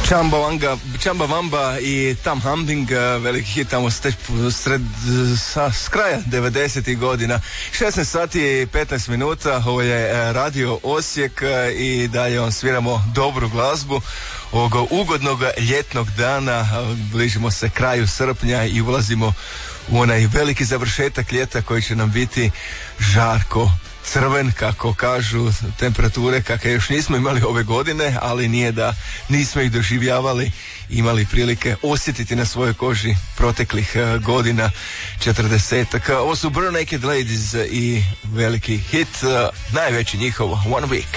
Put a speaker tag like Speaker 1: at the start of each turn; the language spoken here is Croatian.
Speaker 1: Chumbawamba i Tam Humping, veliki hit tamo s kraja 90. godina. 16 sati i 15 minuta, ovo je Radio Osijek i dalje vam sviramo dobru glazbu ovog ugodnog ljetnog dana. Bližimo se kraju srpnja i ulazimo u onaj veliki završetak ljeta koji će nam biti žarko crven, kako kažu, temperature kakve još nismo imali ove godine, ali nije da nismo ih doživljavali, imali prilike osjetiti na svojoj koži proteklih godina 40-ak. Ovo su Bare Naked Ladies i veliki hit, najveći njihov One Week.